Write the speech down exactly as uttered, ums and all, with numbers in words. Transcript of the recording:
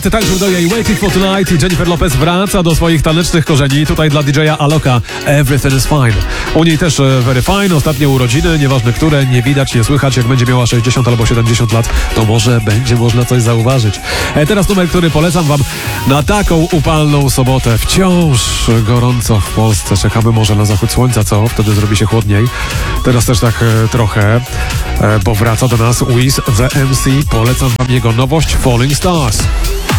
Tańczył do jej Waiting for Tonight i Jennifer Lopez wraca do swoich tanecznych korzeni. Tutaj dla D J-a Aloka Everything is Fine. U niej też e, very fine, ostatnie urodziny, nieważne które, nie widać, nie słychać. Jak będzie miała sześćdziesiąt albo siedemdziesiąt lat, to może będzie można coś zauważyć. E, teraz numer, który polecam wam na taką upalną sobotę. Wciąż gorąco w Polsce. Czekamy może na zachód słońca, co? Wtedy zrobi się chłodniej. Teraz też tak e, trochę, e, bo wraca do nas Wiz The M C. Polecam wam jego nowość Falling Stars.